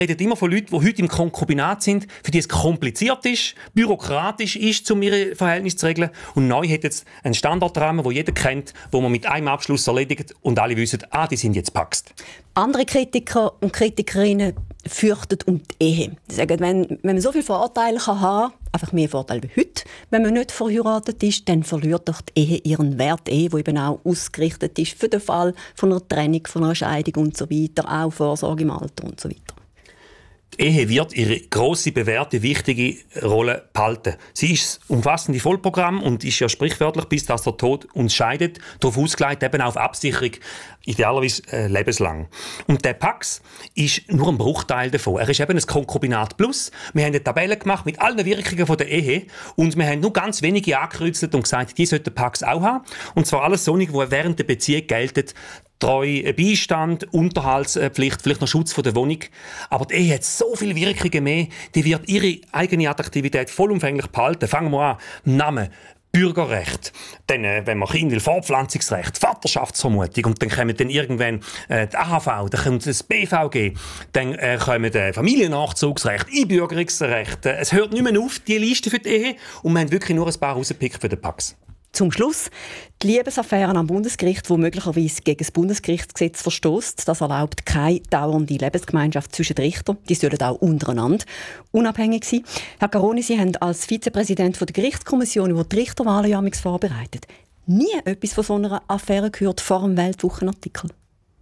redet immer von Leuten, die heute im Konkubinat sind, für die es kompliziert ist, bürokratisch ist, um ihre Verhältnisse zu regeln. Und neu hat jetzt einen Standardrahmen, den jeder kennt, wo man mit einem Abschluss erledigt und alle wissen, die sind jetzt paxt. Andere Kritiker und Kritikerinnen fürchten um die Ehe. Sie sagen, wenn man so viele Vorteile haben kann, einfach mehr Vorteile wie heute, wenn man nicht verheiratet ist, dann verliert doch die Ehe ihren Wert. Die Ehe, die eben auch ausgerichtet ist für den Fall von einer Trennung, von einer Scheidung und so weiter, auch Vorsorge im Alter und so weiter. Die Ehe wird ihre grosse, bewährte, wichtige Rolle behalten. Sie ist das umfassende Vollprogramm und ist ja sprichwörtlich, bis dass der Tod uns scheidet, darauf ausgelegt, eben auf Absicherung, idealerweise lebenslang. Und der Pax ist nur ein Bruchteil davon. Er ist eben ein Konkubinat plus. Wir haben eine Tabelle gemacht mit allen Wirkungen von der Ehe und wir haben nur ganz wenige angekreuzelt und gesagt, die sollte der Pax auch haben. Und zwar alles solche, die während der Beziehung gelten. Treue, Beistand, Unterhaltspflicht, vielleicht noch Schutz von der Wohnung. Aber die Ehe hat so viele Wirkungen mehr, die wird ihre eigene Attraktivität vollumfänglich behalten. Fangen wir an. Name. Bürgerrecht, dann, wenn man Kinder will, Fortpflanzungsrecht, Vaterschaftsvermutung und dann kommen dann irgendwann die AHV, dann kommt das BVG, dann kommen Familiennachzugsrecht, Einbürgerungsrecht. Es hört nicht mehr auf, die Liste für die Ehe und wir haben wirklich nur ein paar rausgepickt für den Pax. Zum Schluss die Liebesaffären am Bundesgericht, die möglicherweise gegen das Bundesgerichtsgesetz verstößt. Das erlaubt keine dauernde Lebensgemeinschaft zwischen den Richtern. Die sollen auch untereinander unabhängig sein. Herr Caroni, Sie haben als Vizepräsident der Gerichtskommission, die die Richterwahlen vorbereitet, nie etwas von so einer Affäre gehört vor dem Weltwochenartikel.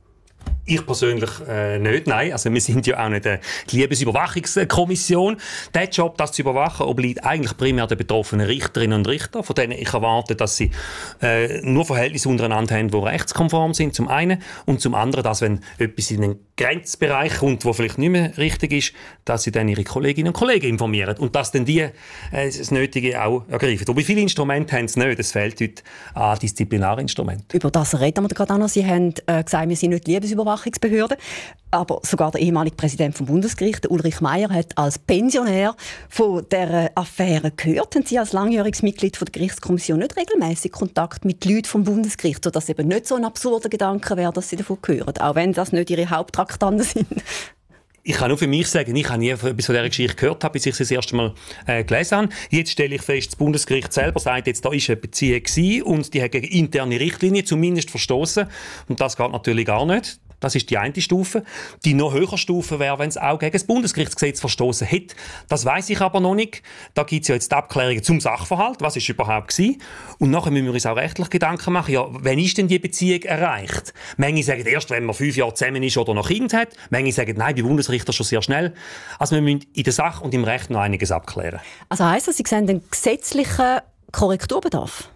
Ich persönlich nicht, nein. Also wir sind ja auch nicht die Liebesüberwachungskommission. Der Job, das zu überwachen, obliegt eigentlich primär den betroffenen Richterinnen und Richtern, von denen ich erwarte, dass sie nur Verhältnisse untereinander haben, die rechtskonform sind, zum einen. Und zum anderen, dass wenn etwas in einen Grenzbereich kommt, wo vielleicht nicht mehr richtig ist, dass sie dann ihre Kolleginnen und Kollegen informieren. Und dass dann die das Nötige auch ergreifen. Wobei viele Instrumente haben es nicht. Es fehlt heute an Disziplinarinstrumenten. Über das reden wir gerade auch noch. Sie haben gesagt, wir sind nicht die Liebesüberwachungsbehörde. Aber sogar der ehemalige Präsident vom Bundesgericht, Ulrich Meier, hat als Pensionär von dieser Affäre gehört. Haben Sie als langjähriges Mitglied der Gerichtskommission nicht regelmäßig Kontakt mit Leuten vom Bundesgericht, sodass eben nicht so ein absurder Gedanke wäre, dass Sie davon hören, auch wenn das nicht Ihre Haupttraktanten sind? Ich kann nur für mich sagen, ich habe nie etwas von dieser Geschichte gehört, bis ich sie das erste Mal gelesen habe. Jetzt stelle ich fest, das Bundesgericht selber sagt, jetzt, da war eine Beziehung gewesen und die hat gegen interne Richtlinien zumindest verstoßen. Und das geht natürlich gar nicht. Das ist die eine Stufe. Die noch höhere Stufe wäre, wenn es auch gegen das Bundesgerichtsgesetz verstoßen hätte. Das weiss ich aber noch nicht. Da gibt es ja jetzt die Abklärungen zum Sachverhalt. Was ist überhaupt gewesen? Und nachher müssen wir uns auch rechtlich Gedanken machen. Ja, wann ist denn die Beziehung erreicht? Manche sagen erst, wenn man 5 Jahre zusammen ist oder noch Kind hat. Manche sagen, nein, bei Bundesrichter schon sehr schnell. Also wir müssen in der Sache und im Recht noch einiges abklären. Also heisst das, Sie sehen den gesetzlichen Korrekturbedarf?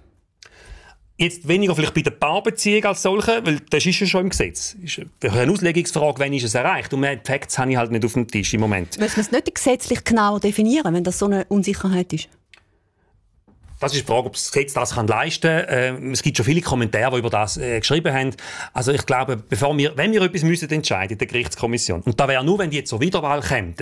Jetzt weniger vielleicht bei der Paarbeziehung als solche, weil das ist ja schon im Gesetz. Das ist eine Auslegungsfrage, wann ist es erreicht. Und die Facts habe ich halt nicht auf dem Tisch im Moment. Müssen wir es nicht gesetzlich genau definieren, wenn das so eine Unsicherheit ist? Das ist die Frage, ob das Gesetz das leisten kann. Es gibt schon viele Kommentare, die über das geschrieben haben. Also ich glaube, wenn wir etwas müssen entscheiden, der Gerichtskommission, und da wäre nur, wenn die jetzt zur Wiederwahl kämen,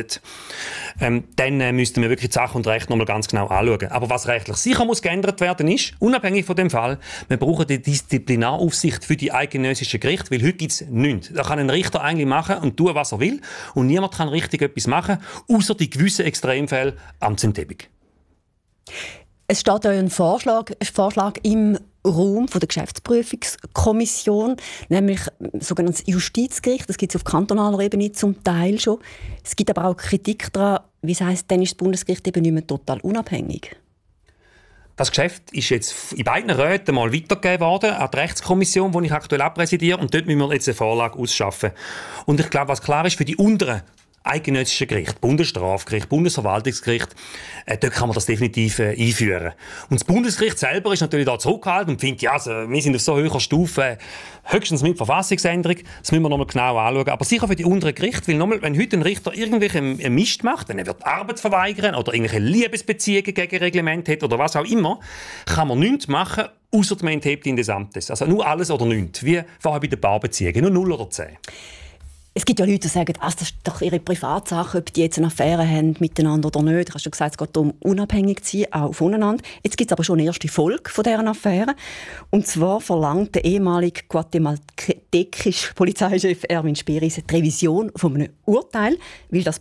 dann müssten wir wirklich die Sache und Recht nochmal ganz genau anschauen. Aber was rechtlich sicher muss geändert werden ist, unabhängig von dem Fall, wir brauchen die Disziplinaraufsicht für die eidgenössischen Gerichte, weil heute gibt es nichts. Da kann ein Richter eigentlich machen und tun, was er will, und niemand kann richtig etwas machen, außer die gewissen Extremfälle Amtsenthebung. Es steht ein Vorschlag im Raum von der Geschäftsprüfungskommission, nämlich sogenanntes Justizgericht. Das gibt es auf kantonaler Ebene zum Teil schon. Es gibt aber auch Kritik daran, wie es heisst, dann ist das Bundesgericht eben nicht mehr total unabhängig. Das Geschäft ist jetzt in beiden Räten mal weitergegeben worden an die Rechtskommission, die ich aktuell präsidiere. Und dort müssen wir jetzt eine Vorlage ausschaffen. Und ich glaube, was klar ist, für die unteren eidgenössische Gericht, Bundesstrafgericht, Bundesverwaltungsgericht, dort kann man das definitiv einführen. Und das Bundesgericht selber ist natürlich da zurückgehalten und findet, ja, also, wir sind auf so hoher Stufe, höchstens mit Verfassungsänderung, das müssen wir nochmal genau anschauen. Aber sicher für die unteren Gerichte, weil nochmal, wenn heute ein Richter irgendwelchen Mist macht, wenn er wird Arbeit verweigern oder irgendwelche Liebesbeziehungen gegen Reglement hat oder was auch immer, kann man nichts machen, außer man enthebt ihn des Amtes. Also nur alles oder nichts, wie vorher bei den Paarbeziehungen, nur 0 oder 10. Es gibt ja Leute, die sagen, das ist doch ihre Privatsache, ob die jetzt eine Affäre haben miteinander oder nicht. Du hast schon gesagt, es geht darum, unabhängig zu sein, auch voneinander. Jetzt gibt es aber schon eine erste Folge von dieser Affäre. Und zwar verlangt der ehemalige guatemaltekische Polizeichef Erwin Speris die Revision von einem Urteil, weil das